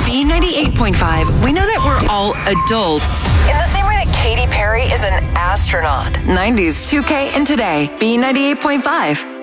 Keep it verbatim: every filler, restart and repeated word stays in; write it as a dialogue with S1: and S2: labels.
S1: B ninety-eight point five, we know that we're all adults. In the same way that Katy Perry is an astronaut. nineties, two K, and today. B ninety-eight point five.